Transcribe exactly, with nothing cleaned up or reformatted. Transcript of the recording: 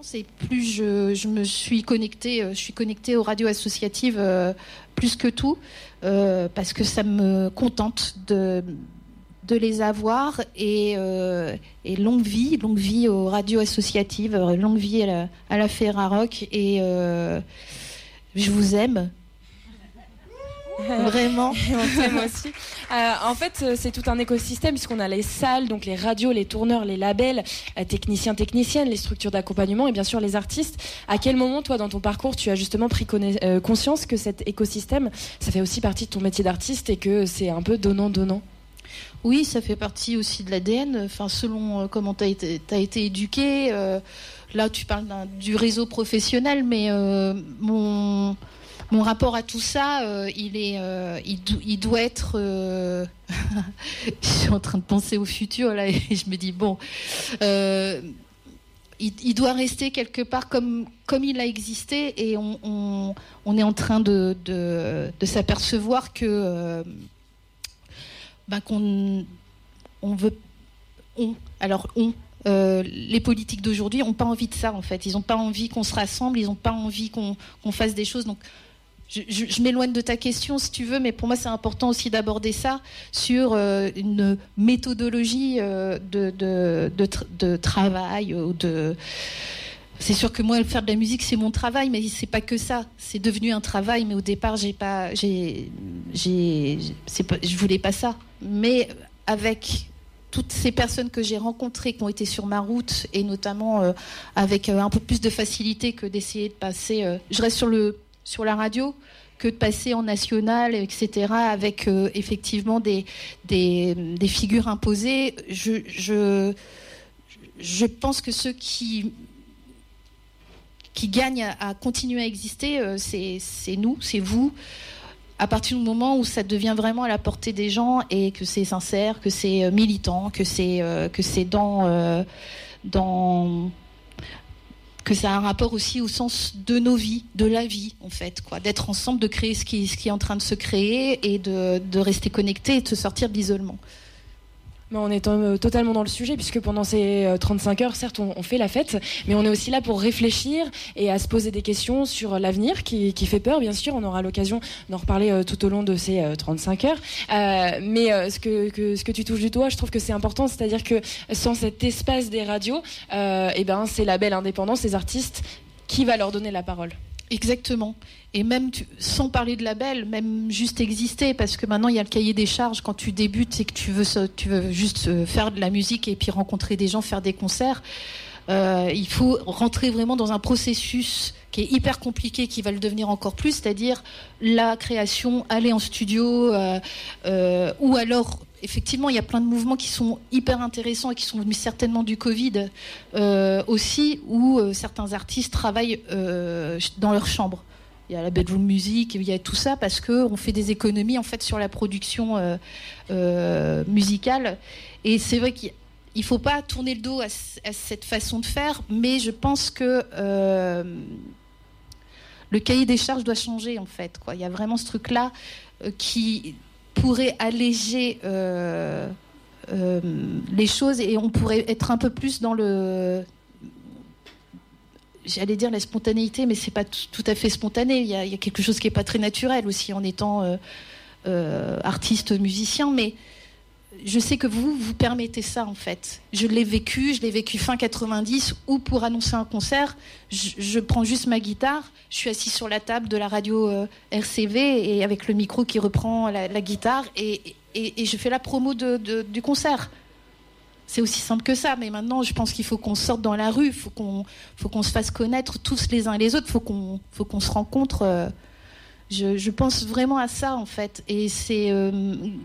j'avance et plus je, je me suis connectée, je suis connectée aux radios associatives euh, plus que tout, euh, parce que ça me contente de, de les avoir et, euh, et longue vie, longue vie aux radios associatives, longue vie à la, à la Ferrarock et euh, je vous aime. Vraiment. On t'aime aussi. Euh, en fait, c'est tout un écosystème puisqu'on a les salles, donc les radios, les tourneurs, les labels, euh, techniciens, techniciennes, les structures d'accompagnement et bien sûr les artistes. À quel moment, toi, dans ton parcours, tu as justement pris conna- euh, conscience que cet écosystème, ça fait aussi partie de ton métier d'artiste et que c'est un peu donnant-donnant? Oui, ça fait partie aussi de l'A D N. Enfin, selon euh, comment tu as été, t'as été éduqué. Euh, là, tu parles d'un, du réseau professionnel, mais euh, mon... Mon rapport à tout ça, euh, il, est, euh, il, do- il doit être... Euh... je suis en train de penser au futur, là, et je me dis, bon... Euh, il, il doit rester quelque part comme, comme il a existé, et on, on, on est en train de, de, de s'apercevoir que... Euh, ben, qu'on on veut... On, alors, on... Euh, les politiques d'aujourd'hui n'ont pas envie de ça, en fait. Ils n'ont pas envie qu'on se rassemble, ils n'ont pas envie qu'on, qu'on fasse des choses. Donc, je, je, je m'éloigne de ta question, si tu veux, mais pour moi, c'est important aussi d'aborder ça sur euh, une méthodologie euh, de, de, de, tra- de travail. Ou de... C'est sûr que moi, faire de la musique, c'est mon travail, mais c'est pas que ça. C'est devenu un travail, mais au départ, j'ai pas, j'ai, j'ai, c'est pas, je voulais pas ça. Mais avec toutes ces personnes que j'ai rencontrées, qui ont été sur ma route, et notamment euh, avec euh, un peu plus de facilité que d'essayer de passer... Euh, je reste sur, le, sur la radio, que de passer en national, et cetera, avec euh, effectivement des, des, des figures imposées. Je, je, je pense que ceux qui, qui gagnent à, à continuer à exister, euh, c'est, c'est nous, c'est vous. À partir du moment où ça devient vraiment à la portée des gens et que c'est sincère, que c'est militant, que c'est euh, que c'est dans euh, dans que ça a un rapport aussi au sens de nos vies, de la vie en fait, quoi, d'être ensemble, de créer ce qui ce qui est en train de se créer et de de rester connecté et de se sortir de l'isolement. Mais on est euh, totalement dans le sujet puisque pendant ces euh, trente-cinq heures, certes, on, on fait la fête, mais on est aussi là pour réfléchir et à se poser des questions sur l'avenir qui, qui fait peur, bien sûr. On aura l'occasion d'en reparler euh, tout au long de ces euh, trente-cinq heures. Euh, mais euh, ce, que, que, ce que tu touches du doigt, je trouve que c'est important, c'est-à-dire que sans cet espace des radios, euh, eh ben, ces labels indépendants, ces artistes, qui va leur donner la parole ? Exactement. Et même tu, sans parler de label, même juste exister, parce que maintenant il y a le cahier des charges quand tu débutes et que tu veux, tu veux juste faire de la musique et puis rencontrer des gens, faire des concerts. Euh, il faut rentrer vraiment dans un processus qui est hyper compliqué, qui va le devenir encore plus, c'est-à-dire la création, aller en studio, euh, euh, ou alors effectivement, il y a plein de mouvements qui sont hyper intéressants et qui sont venus certainement du Covid euh, aussi, où euh, certains artistes travaillent euh, dans leur chambre. Il y a la bedroom music, il y a tout ça parce qu'on fait des économies en fait sur la production euh, euh, musicale. Et c'est vrai qu'il ne faut pas tourner le dos à, à cette façon de faire, mais je pense que euh, le cahier des charges doit changer en fait, quoi. Il y a vraiment ce truc-là euh, qui pourrait alléger euh, euh, les choses et on pourrait être un peu plus dans le... J'allais dire la spontanéité, mais c'est pas t- tout à fait spontané. Il y a, il y a quelque chose qui est pas très naturel aussi en étant euh, euh, artiste, musicien. Mais je sais que vous, vous permettez ça en fait. Je l'ai vécu, je l'ai vécu fin quatre-vingt-dix, où pour annoncer un concert, je, je prends juste ma guitare, je suis assise sur la table de la radio euh, R C V et avec le micro qui reprend la, la guitare et, et, et je fais la promo de, de, du concert. C'est aussi simple que ça, mais maintenant je pense qu'il faut qu'on sorte dans la rue, il faut qu'on, faut qu'on se fasse connaître tous les uns et les autres, il faut qu'on, faut qu'on se rencontre. Euh, je, je pense vraiment à ça en fait, et c'est... Euh,